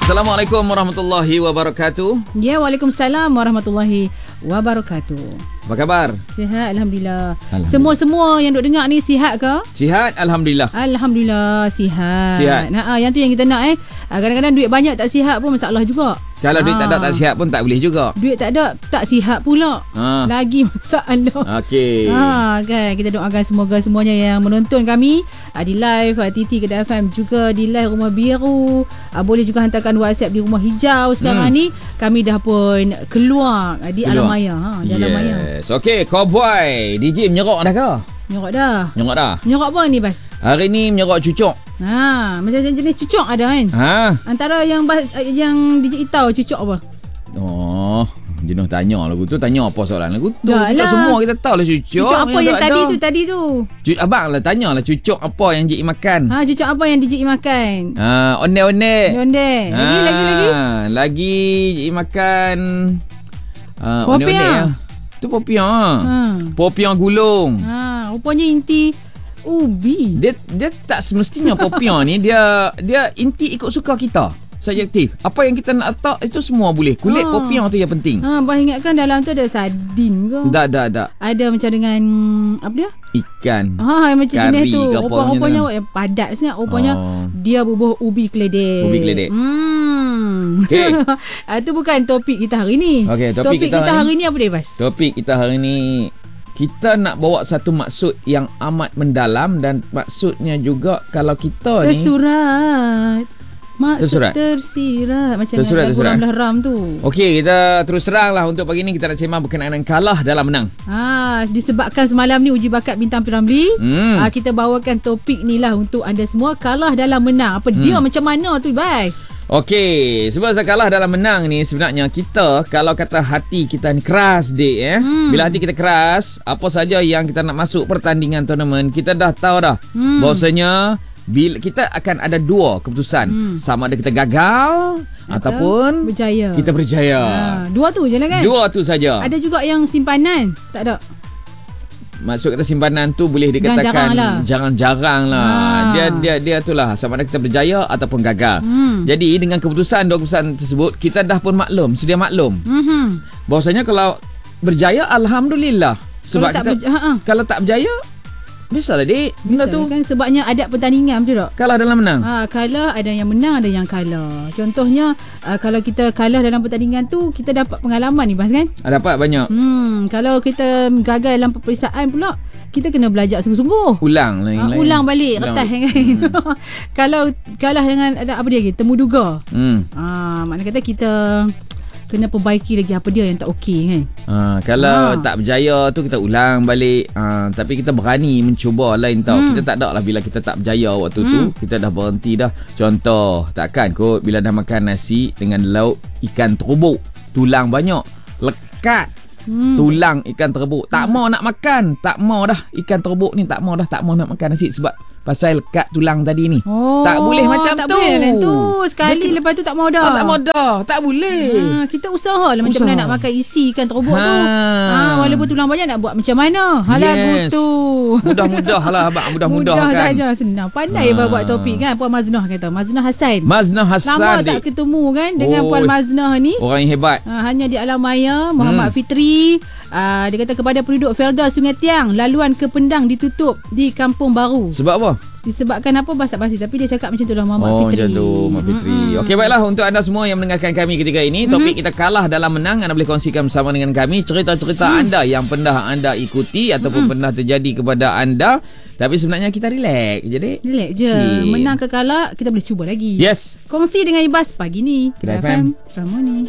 Assalamualaikum warahmatullahi wabarakatuh. Ya, waalaikumsalam warahmatullahi wabarakatuh. Apa khabar? Sihat, Alhamdulillah. Semua yang duk dengar ni sihat ke? Sihat, Alhamdulillah. Alhamdulillah, sihat. Yang tu yang kita nak kadang-kadang duit banyak tak sihat pun masalah juga. Kalau duit tak ada tak sihat pun tak boleh juga. Duit tak ada tak sihat pula. Lagi masalah. Okey. Kan kita doakan semoga semuanya yang menonton kami di live TT Kedah FM, juga di live Rumah Biru, boleh juga hantarkan WhatsApp di Rumah Hijau sekarang ni. Kami dah pun keluar di Alam Maya. Jalan Maya. Okey, Cowboy DJ menyerok dah ke? Menyerok dah. Menyerok apa ni, Bas? Hari ni menyerok cucuk. Macam jenis cucuk ada kan? Antara yang DJ Itau cucuk apa? Jenuh tanya lagu tu. Tanya apa soalan lagu tu? Cucuk semua kita tahu lah cucuk. Cucuk apa yang tadi tu? Abang lah tanyalah cucuk apa yang DJ makan. Cucuk apa yang DJ makan? Onde. Lagi. Lagi DJ makan popiah. Tu popiah. Popiah gulung. Rupanya inti ubi. Dia tak semestinya popiah ni dia inti ikut suka kita. Subjektif. Apa yang kita nak letak itu semua boleh. Kulit popiah tu yang penting. Bah ingatkan dalam tu ada sardin ke? Tak. Ada macam dengan apa dia? Ikan. Macam jenis tu. Rupanya padat sangat. Rupanya dia bubuh ubi keledek. Okay. Itu bukan topik kita hari ni. Topik kita hari ni apa dia, Bas? Topik kita hari ni, kita nak bawa satu maksud yang amat mendalam, dan maksudnya juga kalau kita tersirat macam lagu Ramlah Ram tu. Okey, kita terus terang lah untuk pagi ni kita nak sembang berkenaan dengan kalah dalam menang. Disebabkan semalam ni uji bakat bintang Piramli, kita bawakan topik ni lah untuk anda semua. Kalah dalam menang, apa dia macam mana tu, Bas? Okey, sebab kalah dalam menang ni sebenarnya kita, kalau kata hati kita ni keras dik bila hati kita keras, apa saja yang kita nak masuk pertandingan tournament, kita dah tahu dah bahawasanya bila kita akan ada dua keputusan, sama ada kita gagal ataupun kita berjaya. Dua tu je lah kan? Dua tu saja. Ada juga yang simpanan, tak ada. Maksud kata simpanan tu boleh dikatakan jarang-jarang lah. Dia tu lah, sama ada kita berjaya ataupun gagal. Jadi dengan dua keputusan tersebut, kita dah pun sedia maklum. Bahawasanya kalau berjaya, Alhamdulillah. Sebab kalau tak berjaya, biasalah dik, benda tu kan, sebabnya ada pertandingan, betul tak? Kalah dalam menang. Kalah, ada yang menang, ada yang kalah. Contohnya kalau kita kalah dalam pertandingan tu, kita dapat pengalaman ni, Bas, kan? Dapat banyak. Kalau kita gagal dalam peperiksaan pula, kita kena belajar sungguh-sungguh. Ulang balik retas kan. Kalau kalah dengan ada apa dia lagi, temu duga. Maknanya kata kita kena perbaiki lagi apa dia yang tak okey kan. Kalau tak berjaya tu kita ulang balik. Tapi kita berani mencuba lain tau. Kita tak ada lah bila kita tak berjaya waktu tu, kita dah berhenti dah. Contoh, takkan kot bila dah makan nasi dengan lauk ikan terbuk, tulang banyak, lekat tulang ikan terbuk. Tak mau nak makan, tak mau dah ikan terbuk ni, tak mau nak makan nasi sebab pasal lekat tulang tadi ni. Tak boleh macam tak tu. Tak boleh tu. Sekali lepas tu tak mau dah. Tak mau dah. Tak boleh. Kita usahalah macam mana nak makan isi ikan terbuk tu. Walaupun tulang banyak, nak buat macam mana? Lagu tu. Mudah-mudah lah abang. Mudah kan. Saja, senang. Pandai buat topik kan. Puan Maznah kata. Maznah Hassan. Lama tak ketemu kan dengan Puan Maznah ni. Orang yang hebat. Hanya di Alam Maya. Muhammad Fitri. Dia kata kepada penduduk Felda Sungai Tiang, laluan ke Pendang ditutup di Kampung Baru. Sebab apa? Disebabkan apa, Bas, tak pasti. Tapi dia cakap macam tu lah, Muhammad Fitri. Macam tu, Muhammad Fitri. Okey, baiklah untuk anda semua yang mendengarkan kami ketika ini, topik kita kalah dalam menang. Anda boleh kongsikan bersama dengan kami cerita-cerita anda yang pernah anda ikuti ataupun pernah terjadi kepada anda. Tapi sebenarnya kita relax. Jadi relax je. Menang ke kalah, kita boleh cuba lagi. Yes. Kongsi dengan Ibas pagi ni. Kedah FM. Selamat ni.